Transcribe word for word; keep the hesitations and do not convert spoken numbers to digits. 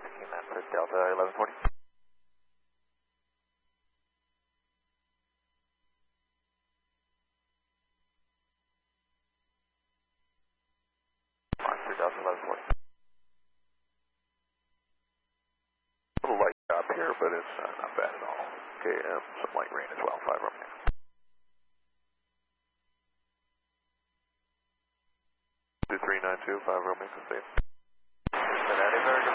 Key Memphis, Delta eleven forty. Monster, Delta eleven forty. A little light up here, but it's uh, not bad at all. Okay, um, some light rain as well, five Romeo. two three nine two, five Romeo, complete. Cincinnati, very good.